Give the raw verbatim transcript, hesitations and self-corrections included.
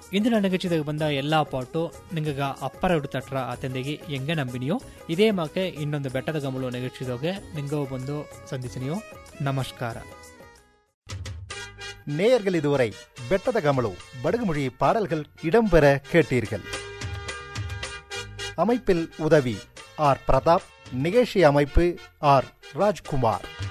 ಇಂದಿನ ನಿಗಚಿದಾಗ ಬಂದ ಎಲ್ಲಾ ಪಾಟು ನಿಂಗ ಅಪ್ಪರ ಹುಡುತಟ್ರ ಅತಂದೆಗೆ ಹೆಂಗೆ ನಂಬಿನಿಯೋ ಇದೇ ಮಾಕೆ ಇನ್ನೊಂದು ಬೆಟ್ಟದ ಗಮಲು ನಿಗಚಿದಾಗ ನಿಂಗ ಬಂದು ಸಂಧಿಸಿನಿಯೋ. நமஸ்கார. நேயர்கள் இதுவரை பெட்டத கமலு படுகுமொழி பாடல்கள் இடம்பெற கேட்டீர்கள். அமைப்பில் உதவி ஆர் பிரதாப், நிகழ்ச்சி அமைப்பு ஆர் ராஜ்குமார்.